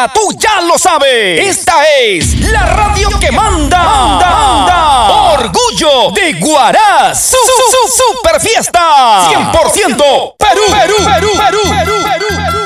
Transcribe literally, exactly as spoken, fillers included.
Ahora tú ya lo sabes. Esta es la radio que manda. Manda, manda. Orgullo de Huaraz. Su, su, su, super fiesta. cien por ciento Perú. Perú.